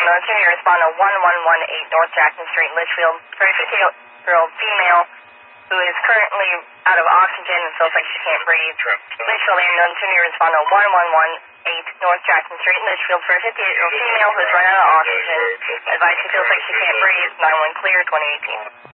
Military, respond to 1118 North Jackson Street, Litchfield, for a 58-year-old female who is currently out of oxygen and feels like she can't breathe. Litchfield ambulance, respond to 1118 North Jackson Street, Litchfield, for a 58-year-old female who is run out of oxygen. Advice she feels like she can't breathe. 9-1 clear, 2018.